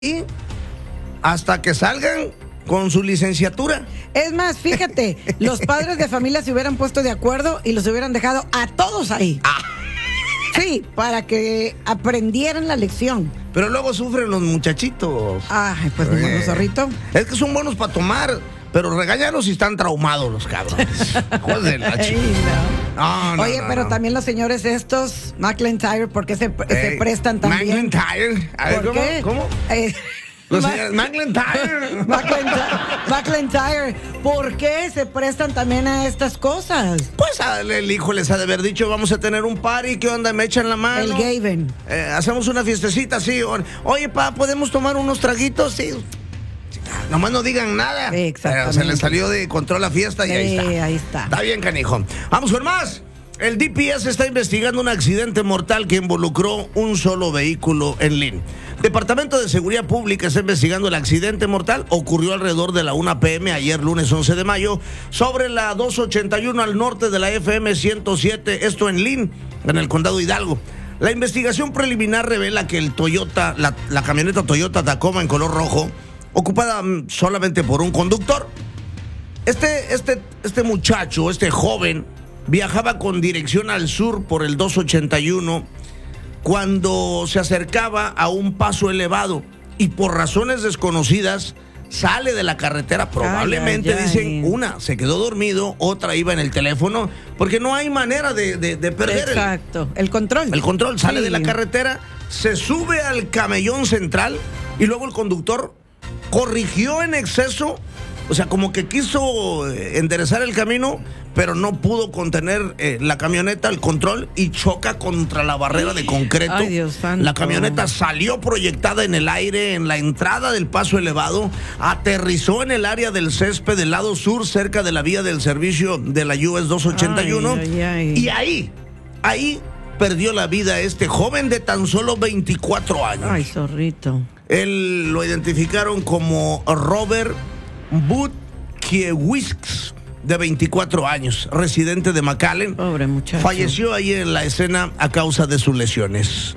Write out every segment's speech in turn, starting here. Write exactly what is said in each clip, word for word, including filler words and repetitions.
y hasta que salgan con su licenciatura. Es más, fíjate, los padres de familia se hubieran puesto de acuerdo y los hubieran dejado a todos ahí. Ah. Sí, para que aprendieran la lección. Pero luego sufren los muchachitos. Ay, pues ni modo, zorrito. Es que son buenos para tomar, pero regáñalos si están traumados los cabrones. Joder, la Ay, chica. no. No, no, Oye, no, pero no. también los señores estos, McIntyre, ¿por qué se, se Ey, prestan también? McIntyre. A ver, ¿Por ¿cómo? qué? ¿Cómo? Eh, Los Ma- señores McIntyre. McIntyre, McIntyre, ¿por qué se prestan también a estas cosas? Pues ah, el hijo les ha de haber dicho, vamos a tener un party, ¿qué onda? ¿Me echan la mano? El Gaven. Eh, hacemos una fiestecita, sí. O- Oye, pa, ¿podemos tomar unos traguitos? Sí. Nomás no digan nada. Exactamente. Pero se les salió de control la fiesta y ahí Sí, está. ahí está. Está bien, canijo. Vamos con más. El D P S está investigando un accidente mortal que involucró un solo vehículo en Lynn. Departamento de Seguridad Pública está investigando el accidente mortal. Ocurrió alrededor de la una pe eme ayer lunes once de mayo sobre la dos ochenta y uno al norte de la F M ciento siete, esto en Lynn, en el condado Hidalgo. La investigación preliminar revela que el Toyota, la, la camioneta Toyota Tacoma en color rojo, ocupada mm, solamente por un conductor. Este, este, este muchacho, este joven, viajaba con dirección al sur por el dos ochenta y uno cuando se acercaba a un paso elevado y por razones desconocidas sale de la carretera. Probablemente, Ay, ay, ay. dicen, una, se quedó dormido, otra iba en el teléfono, porque no hay manera de, de, de perder el, Exacto, el control. el control. Sale Sí. de la carretera, se sube al camellón central y luego el conductor corrigió en exceso, o sea, como que quiso eh, enderezar el camino, pero no pudo contener eh, la camioneta, el control, y choca contra la barrera de concreto. Ay, Dios santo. La camioneta salió proyectada en el aire en la entrada del paso elevado, aterrizó en el área del césped del lado sur, cerca de la vía del servicio de la U S dos ochenta y uno, Ay, ay, ay. y ahí, ahí perdió la vida este joven de tan solo veinticuatro años. Ay, zorrito. Él lo identificaron como Robert Butkiewicz, de veinticuatro años, residente de McAllen. Pobre muchacho. Falleció ahí en la escena a causa de sus lesiones.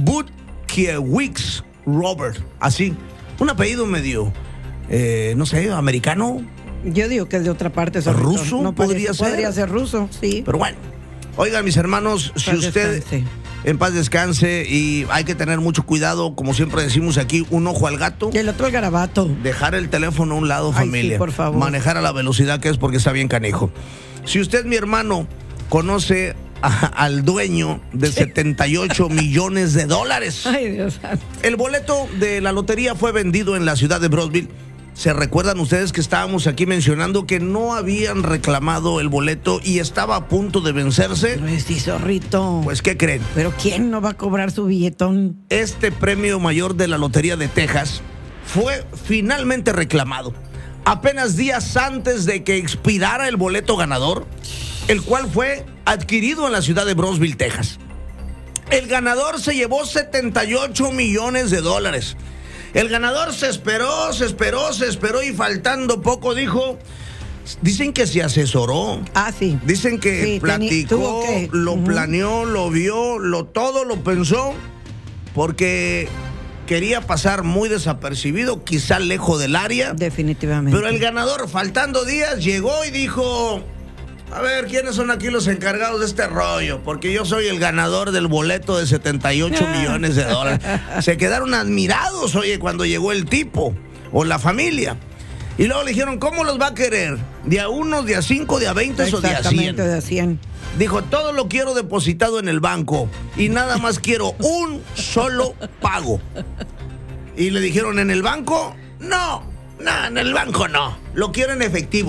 Butkiewicz Robert, así, un apellido medio, eh, no sé, americano, Yo digo que es de otra parte, zorrito. ¿Ruso? No Podría parece- ser. Podría ser ruso, sí. pero bueno. Oigan, mis hermanos, si Paz usted descanse. en paz descanse, y hay que tener mucho cuidado, como siempre decimos aquí, un ojo al gato. Y el otro el garabato. Dejar el teléfono a un lado, Ay, familia. sí, por favor. Manejar a la velocidad que es, porque está bien canijo. Si usted, mi hermano, conoce a- al dueño de setenta y ocho millones de dólares. Ay, Dios santo. El boleto de la lotería fue vendido en la ciudad de Brownsville. ¿Se recuerdan ustedes que estábamos aquí mencionando que no habían reclamado el boleto y estaba a punto de vencerse? Ay, sí, zorrito. Pues, ¿qué creen? Pero ¿quién no va a cobrar su billetón? Este premio mayor de la Lotería de Texas fue finalmente reclamado apenas días antes de que expirara el boleto ganador, el cual fue adquirido en la ciudad de Brownsville, Texas. El ganador se llevó setenta y ocho millones de dólares. El ganador se esperó, se esperó, se esperó y faltando poco dijo, dicen que se asesoró. Ah, sí. Dicen que Sí, teni- platicó, tuvo que- lo Ujú. planeó, lo vio, lo todo lo pensó, porque quería pasar muy desapercibido, quizá lejos del área. Definitivamente. Pero el ganador, faltando días, llegó y dijo, a ver, ¿quiénes son aquí los encargados de este rollo? Porque yo soy el ganador del boleto de setenta y ocho millones de dólares. Se quedaron admirados, oye, cuando llegó el tipo o la familia. Y luego le dijeron, ¿cómo los va a querer? ¿De a uno, de a cinco, de a veinte o de a cien? Exactamente, de a cien. Dijo, todo lo quiero depositado en el banco y nada más quiero un solo pago. Y le dijeron, ¿en el banco? No, no, en el banco no. Lo quiero en efectivo.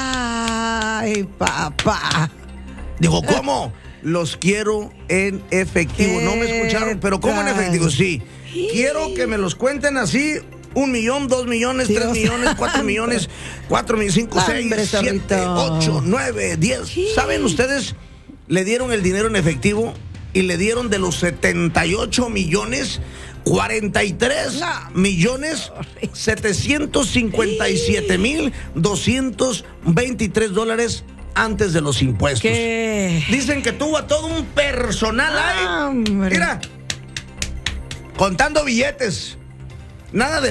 Ay, papá. Dijo, ¿cómo? Los quiero en efectivo. No me escucharon, pero ¿cómo en efectivo? Sí. Quiero que me los cuenten así. Un millón, dos millones, Dios tres millones, cuatro santo. millones, cuatro millones, cinco, seis, Hombre, siete, zorrito. ocho, nueve, diez. ¿Saben ustedes? Le dieron el dinero en efectivo y le dieron de los setenta y ocho millones, cuarenta y tres No. millones, setecientos cincuenta y siete mil, doscientos veintitrés dólares antes de los impuestos. ¿Qué? Dicen que tuvo a todo un personal ahí. Hombre. Mira, contando billetes. nada de